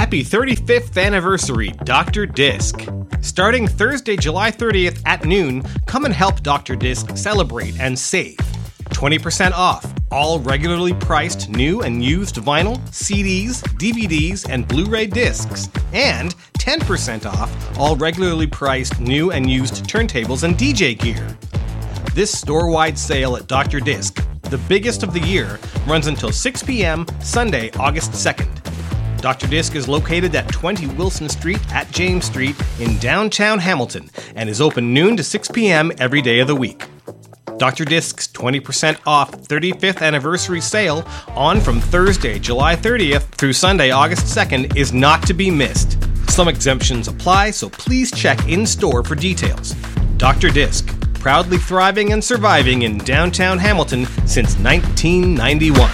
Happy 35th anniversary, Dr. Disc. Starting Thursday, July 30th at noon, come and help Dr. Disc celebrate and save. 20% off all regularly priced new and used vinyl, CDs, DVDs, and Blu-ray discs. And 10% off all regularly priced new and used turntables and DJ gear. This store-wide sale at Dr. Disc, the biggest of the year, runs until 6 p.m. Sunday, August 2nd. Dr. Disc is located at 20 Wilson Street at James Street in downtown Hamilton and is open noon to 6 p.m. every day of the week. Dr. Disc's 20% off 35th anniversary sale on from Thursday, July 30th through Sunday, August 2nd is not to be missed. Some exemptions apply, so please check in-store for details. Dr. Disc, proudly thriving and surviving in downtown Hamilton since 1991.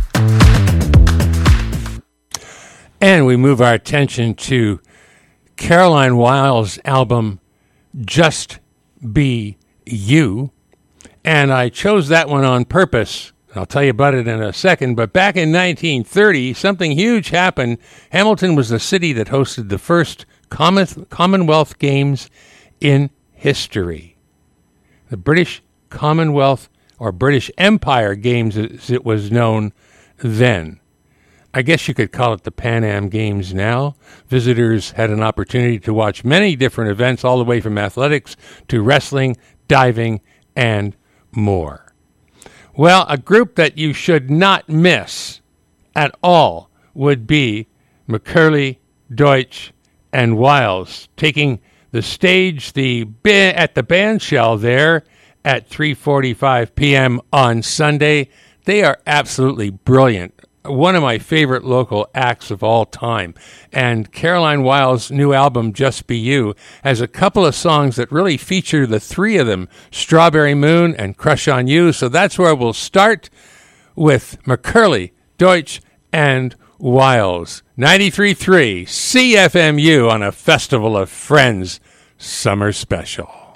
And we move our attention to Caroline Wiles' album, Just Be You. And I chose that one on purpose. I'll tell you about it in a second. But back in 1930, something huge happened. Hamilton was the city that hosted the first Commonwealth Games in history. The British Commonwealth, or British Empire Games as it was known then. I guess you could call it the Pan Am Games now. Visitors had an opportunity to watch many different events, all the way from athletics to wrestling, diving, and more. Well, a group that you should not miss at all would be McCurley, Deutsch, and Wiles, taking the stage at the Bandshell there at 3:45 p.m. on Sunday. They are absolutely brilliant. One of my favorite local acts of all time. And Caroline Wiles' new album, Just Be You, has a couple of songs that really feature the three of them, Strawberry Moon and Crush on You. So that's where we'll start with McCurley, Deutsch, and Wiles. 93.3 CFMU on a Festival of Friends summer special.